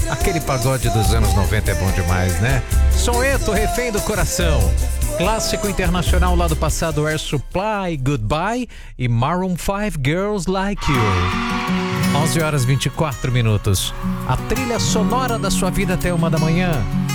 Aquele pagode dos anos 90 é bom demais, né? Soneto, Refém do Coração. Clássico internacional lá do passado, Air Supply, Goodbye e Maroon 5, Girls Like You. 11 horas 24 minutos. A trilha sonora da sua vida até 1 da manhã.